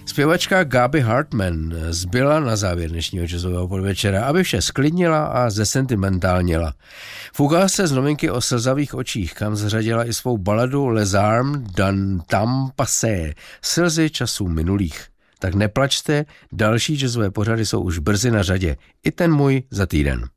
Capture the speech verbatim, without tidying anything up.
Zpěvačka Gaby Hartman zbyla na závěr dnešního jazzového podvečera, aby vše sklidnila a zesentimentálnila. Fugala se z novinky o slzavých očích, kam zařadila i svou baladu Les Armes d'un temps passé, slzy časů minulých. Tak neplačte, další jazzové pořady jsou už brzy na řadě, i ten můj za týden.